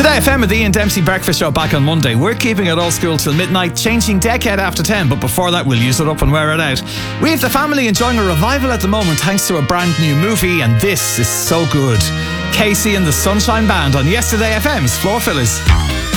Today FM with the Ian Dempsey Breakfast Show back on Monday. We're keeping it old school till midnight, changing decade after 10, but before that we'll use it up and wear it out. We have the family enjoying a revival at the moment thanks to a brand new movie, and this is so good. Casey and the Sunshine Band on Yesterday FM's Floor Fillers.